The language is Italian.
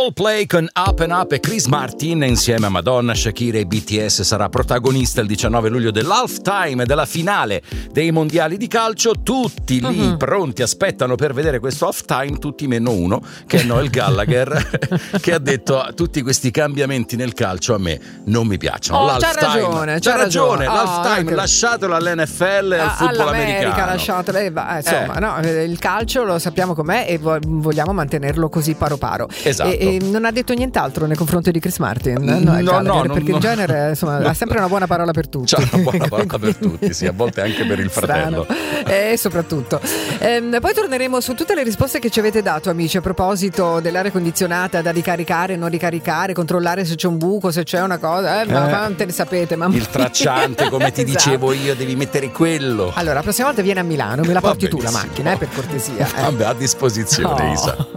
Coldplay con Up and Up, e Chris Martin insieme a Madonna, Shakira e BTS sarà protagonista il 19 luglio dell'halftime della finale dei mondiali di calcio. Tutti lì pronti aspettano per vedere questo halftime, tutti meno uno, che è Noel Gallagher, che ha detto: tutti questi cambiamenti nel calcio a me non mi piacciono. C'ha ragione. L'halftime lasciatelo all'NFL e al football americano. Lasciatelo, insomma, no, il calcio lo sappiamo com'è e vogliamo mantenerlo così paro paro. Esatto. E non ha detto nientàltro nei confronti di Chris Martin, no, perché in genere ha sempre una buona parola per tutti. C'ha una buona parola per tutti, sì, a volte anche per il fratello. Soprattutto. Poi torneremo su tutte le risposte che ci avete dato, amici, a proposito dell'aria condizionata da ricaricare, non ricaricare, controllare se c'è un buco, se c'è una cosa. Ma quante ne sapete? Il tracciante, come ti dicevo io, devi mettere quello. Allora, la prossima volta vieni a Milano, me la porti tu la macchina, per cortesia. Vabbè, a disposizione, Isa.